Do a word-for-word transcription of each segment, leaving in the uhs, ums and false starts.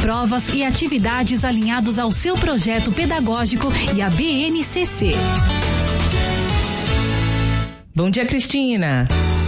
provas e atividades alinhados ao seu projeto pedagógico e à B N C C. Bom dia, Cristina.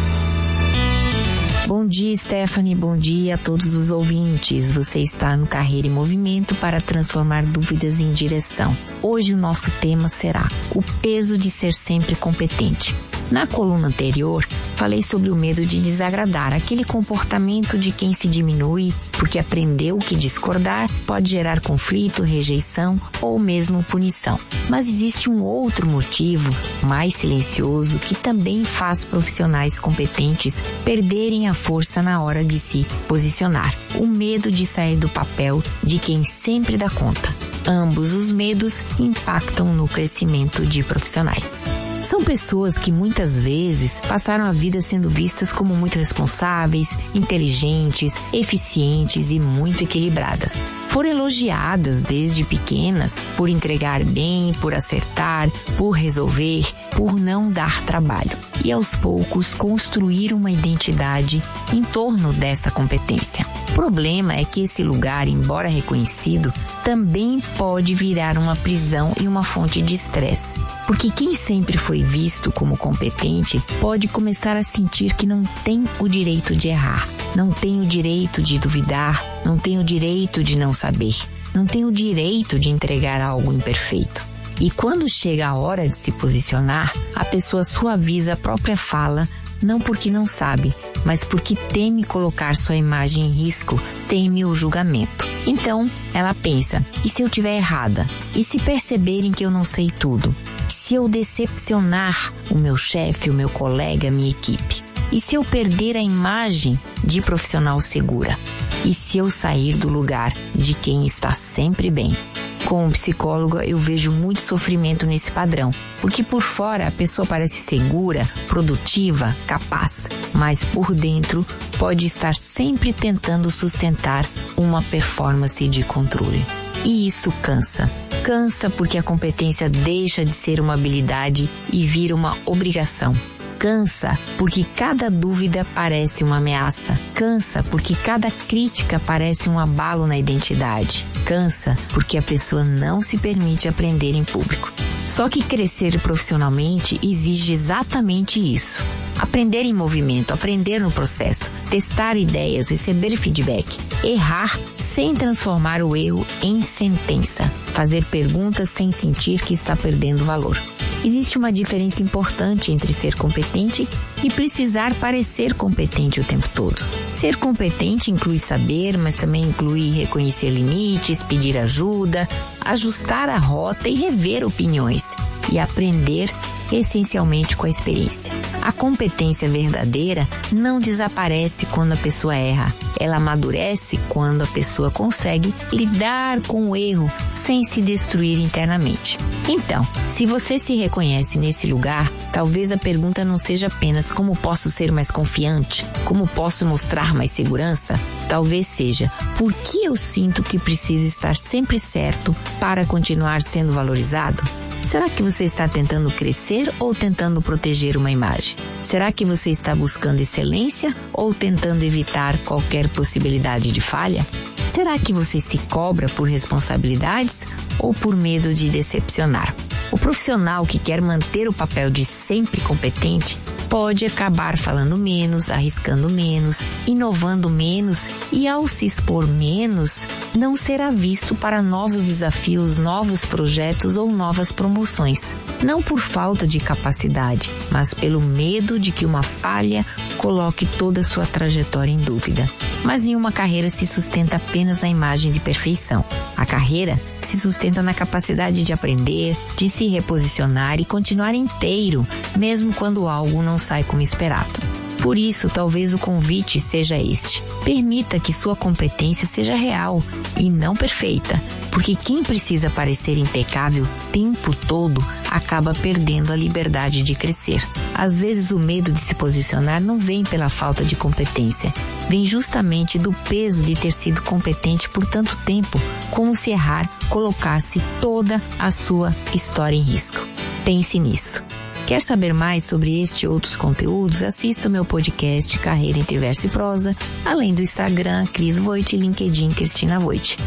Bom dia, Stephanie. Bom dia a todos os ouvintes. Você está no Carreira em Movimento para transformar dúvidas em direção. Hoje o nosso tema será o peso de ser sempre competente. Na coluna anterior, falei sobre o medo de desagradar, aquele comportamento de quem se diminui porque aprendeu que discordar pode gerar conflito, rejeição ou mesmo punição. Mas existe um outro motivo, mais silencioso, que também faz profissionais competentes perderem a força na hora de se posicionar. O medo de sair do papel de quem sempre dá conta. Ambos os medos impactam no crescimento de profissionais. São pessoas que muitas vezes passaram a vida sendo vistas como muito responsáveis, inteligentes, eficientes e muito equilibradas. Foram elogiadas desde pequenas por entregar bem, por acertar, por resolver, por não dar trabalho. E aos poucos construíram uma identidade em torno dessa competência. O problema é que esse lugar, embora reconhecido, também pode virar uma prisão e uma fonte de estresse. Porque quem sempre foi visto como competente pode começar a sentir que não tem o direito de errar, não tem o direito de duvidar, não tem o direito de não saber, não tem o direito de entregar algo imperfeito. E quando chega a hora de se posicionar, a pessoa suaviza a própria fala, não porque não sabe, mas porque teme colocar sua imagem em risco, teme o julgamento. Então, ela pensa, e se eu estiver errada? E se perceberem que eu não sei tudo? Se eu decepcionar o meu chefe, o meu colega, a minha equipe? E se eu perder a imagem de profissional segura? E se eu sair do lugar de quem está sempre bem? Como psicóloga, eu vejo muito sofrimento nesse padrão, porque por fora a pessoa parece segura, produtiva, capaz, mas por dentro pode estar sempre tentando sustentar uma performance de controle. E isso cansa. Cansa porque a competência deixa de ser uma habilidade e vira uma obrigação. Cansa porque cada dúvida parece uma ameaça. Cansa porque cada crítica parece um abalo na identidade. Cansa porque a pessoa não se permite aprender em público. Só que crescer profissionalmente exige exatamente isso. Aprender em movimento, aprender no processo, testar ideias, receber feedback, errar sem transformar o erro em sentença, fazer perguntas sem sentir que está perdendo valor. Existe uma diferença importante entre ser competente e precisar parecer competente o tempo todo. Ser competente inclui saber, mas também inclui reconhecer limites, pedir ajuda, ajustar a rota e rever opiniões e aprender essencialmente com a experiência. A competência verdadeira não desaparece quando a pessoa erra. Ela amadurece quando a pessoa consegue lidar com o erro sem se destruir internamente. Então, se você se reconhece nesse lugar, talvez a pergunta não seja apenas como posso ser mais confiante, como posso mostrar mais segurança. Talvez seja por que eu sinto que preciso estar sempre certo para continuar sendo valorizado? Será que você está tentando crescer ou tentando proteger uma imagem? Será que você está buscando excelência ou tentando evitar qualquer possibilidade de falha? Será que você se cobra por responsabilidades ou por medo de decepcionar? O profissional que quer manter o papel de sempre competente pode acabar falando menos, arriscando menos, inovando menos e, ao se expor menos, não será visto para novos desafios, novos projetos ou novas promoções. Não por falta de capacidade, mas pelo medo de que uma falha coloque toda a sua trajetória em dúvida. Mas nenhuma carreira se sustenta apenas na imagem de perfeição. A carreira se sustenta na capacidade de aprender, de se reposicionar e continuar inteiro, mesmo quando algo não sai como esperado. Por isso, talvez o convite seja este. Permita que sua competência seja real e não perfeita, porque quem precisa parecer impecável o tempo todo acaba perdendo a liberdade de crescer. Às vezes o medo de se posicionar não vem pela falta de competência, vem justamente do peso de ter sido competente por tanto tempo, como se errar colocasse toda a sua história em risco. Pense nisso. Quer saber mais sobre este e outros conteúdos? Assista o meu podcast Carreira entre Verso e Prosa, além do Instagram Cris Voit e LinkedIn Cristina Voit.